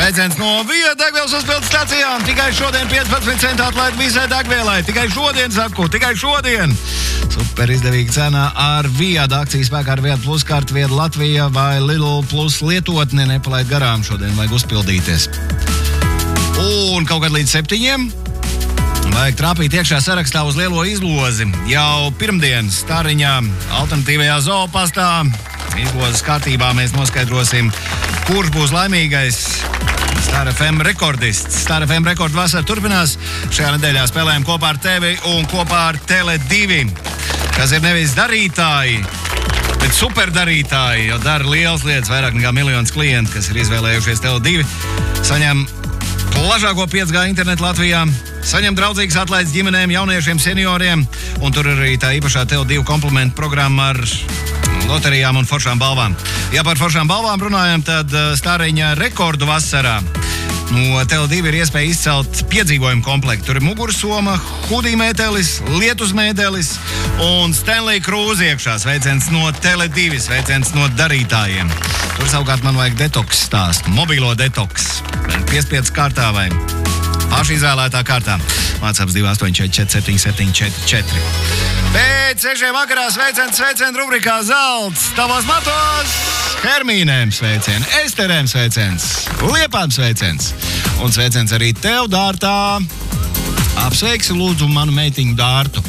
Sveiciens no Via degvielas uzpildes stacijām. Tikai šodien 15 centi atlaid visai degvielai. Tikai šodien saku, tikai šodien. Super izdevīga cena ar Viada akcijas spēkā ar Viada plus kartu Viada Latvija vai Lidl plus lietotne. Nepalaid garām šodien, vajag uzpildīties. Un kaut kad līdz 7. Vajag trāpīt iekšā sarakstā uz lielo izlozi. Jau pirmdienas Stariņā alternatīvajā zoopastā izlozes kārtībā mēs noskaidrosim, kurš būs laimīgais Star FM rekordists. Star FM rekordu vasara turpinās. Šajā nedēļā spēlējam kopā ar tevi un kopā ar Tele2, kas ir nevis darītāji, bet superdarītāji, jo dara lielas lietas, vairāk nekā miljonus klientu, kas ir izvēlējušies Tele2. Saņem plašāko 5G internetu Latvijā, saņem draudzīgas atlaides ģimenēm, jauniešiem, senioriem, un tur ir arī tā īpašā Tele2 komplementu programma ar loterijām un foršām balvām. Ja par foršām balvām runājam, tad Stariņa rekordu vasarā no Tele2 ir iespēja izcelt piedzīvojumu komplektu. Tur ir mugursoma, hudī mētelis, lietus mētelis un Stanley Cruise iekšā. Sveiciens no Tele2, sveiciens no darītājiem. Tur savukārt man vajag detoks stāstu, mobilo detoks. Piespiedas kārtā vai paši izvēlētā kārtā. WhatsApp 2844774. Pēc 6 vakarā sveicien rubrikā Zelts. Tavos matos Hermīnēm sveicien, Esterēm sveiciens, Liepām sveiciens. Un sveiciens arī tev, Dārtā. Apsveiksi lūdzu manu meitiņu Dārtu.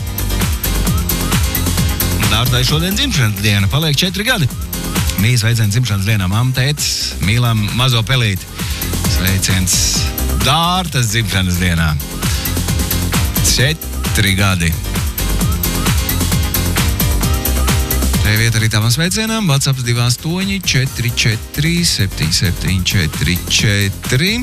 Dārtai šodien dzimšanas diena, paliek 4 gadi. Mīja sveiciens dzimšanas dienā, mamma, tētis, mīlam mazo pelīti. Sveiciens Dārtas dzimšanas dienā. 4 gadi. Tev iet arī tavam sveicienam. WhatsApp 2844774.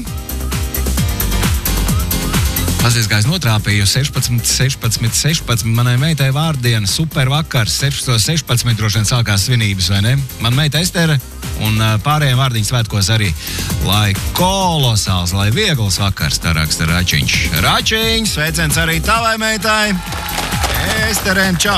Pasies, kā es notrāpīju 16. Manai meitai vārdiena, super vakars, 16. droši vien sākās svinības, vai ne? Man meita Estere un pārējiem vārdiņu svētkos arī. Lai kolosāls, lai viegls vakars, tā raksta Račiņš. Račiņš, sveiciens arī tavai meitai. Esterēm, čau.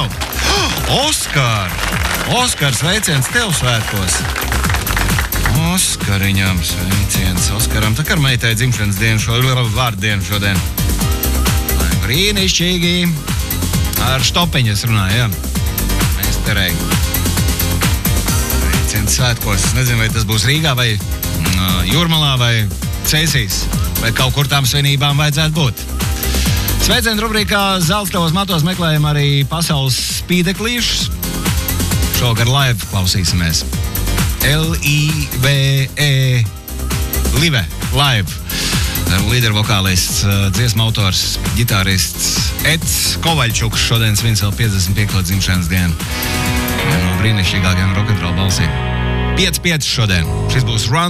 Oskar, sveiciens tev svētkos. Oskariņam sveiciens. Oskaram, tā kā ar meitai dzimšanas dienu, vārdienu šodien. Lai brīnišķīgi. Ar Štopiņas runāju, jā. Esterei. Sveiciens svētkos. Es nezinu, vai tas būs Rīgā vai Jūrmalā vai Cēsīs. Vai kaut kur tām svinībām vajadzētu būt. Sveicienu rubrikā Zelts tavos matos meklējam arī pasaules spīdeklīšus. Šogad live klausīsimies. L-I-V-E Live, live. Līdervokālists, dziesmu autors, ģitārists Eds Kovaļčuks šodien svin savu 55. dzimšanas dienu. No brīnišķīgākajām rokenrola balsīm. 5-5 šodien. Šis būs Run